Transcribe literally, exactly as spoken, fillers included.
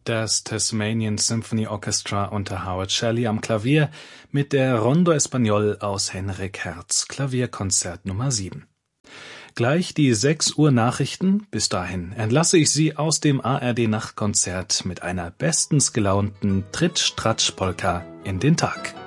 Das Tasmanian Symphony Orchestra unter Howard Shelley am Klavier mit der Rondo Espagnol aus Henrik Hertz Klavierkonzert Nummer sieben. Gleich die sechs Uhr Nachrichten. Bis dahin entlasse ich Sie aus dem A R D Nachtkonzert mit einer bestens gelaunten Tritsch-Tratsch-Polka in den Tag.